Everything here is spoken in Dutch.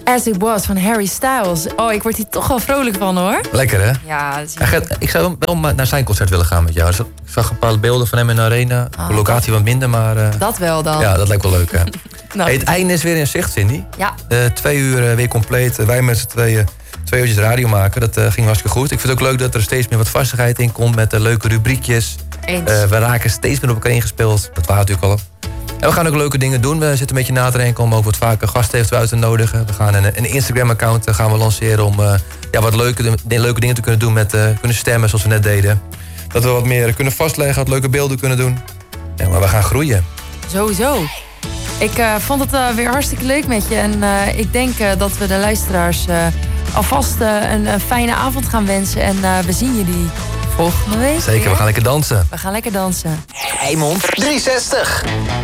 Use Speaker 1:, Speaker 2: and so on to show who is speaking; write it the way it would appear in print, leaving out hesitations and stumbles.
Speaker 1: As It Was van Harry Styles. Oh, ik word hier toch wel vrolijk van, hoor.
Speaker 2: Lekker, hè?
Speaker 1: Ja, dat is...
Speaker 2: Ik zou wel naar zijn concert willen gaan met jou. Ik zag een paar beelden van hem in de arena. De locatie wat minder, maar...
Speaker 1: Dat wel dan.
Speaker 2: Ja, dat lijkt wel leuk, hè?
Speaker 1: Nou,
Speaker 2: Het einde is weer in zicht, Cindy.
Speaker 1: Ja.
Speaker 2: 2 uur weer compleet. Wij met z'n tweeën 2 uurtjes radio maken. Dat ging hartstikke goed. Ik vind het ook leuk dat er steeds meer wat vastigheid in komt... met leuke rubriekjes.
Speaker 1: Eens.
Speaker 2: We raken steeds meer op elkaar ingespeeld. Dat waren natuurlijk al. En we gaan ook leuke dingen doen. We zitten een beetje na te denken om ook wat vaker gasten eventueel uit te nodigen. We gaan een Instagram-account gaan we lanceren... om wat leuke dingen te kunnen doen met kunnen stemmen zoals we net deden. Dat we wat meer kunnen vastleggen, wat leuke beelden kunnen doen. Ja, maar we gaan groeien.
Speaker 1: Sowieso. Ik vond het weer hartstikke leuk met je. En ik denk dat we de luisteraars alvast een fijne avond gaan wensen. En we zien jullie volgende week.
Speaker 2: Zeker, we gaan lekker dansen.
Speaker 1: We gaan lekker dansen.
Speaker 3: Rijnmond 360.